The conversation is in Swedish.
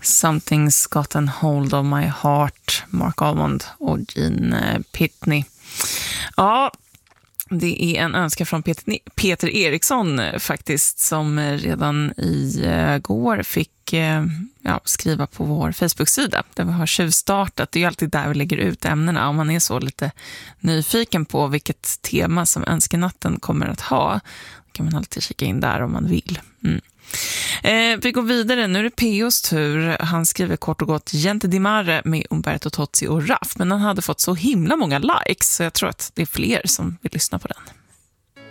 Something's gotten hold of my heart, Mark Almond och Gene Pitney. Ja, det är en önskan från Peter Eriksson faktiskt, som redan igår fick skriva på vår Facebook-sida där vi har tjuvstartat. Det är ju alltid där vi lägger ut ämnena. Om man är så lite nyfiken på vilket tema som önskenatten kommer att ha, kan man alltid kika in där om man vill. Vi går vidare, nu är det P.O.s tur. Han skriver kort och gott Gente di Mare med Umberto Tozzi och Raff, men han hade fått så himla många likes så jag tror att det är fler som vill lyssna på den.